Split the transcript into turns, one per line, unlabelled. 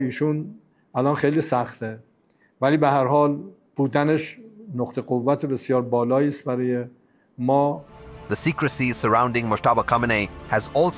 ایشون الان خیلی سخته، ولی به هر حال بودنش نقطه قوت بسیار بالایی است برای ما.
The secrecy surrounding Mujtaba Khamenei has also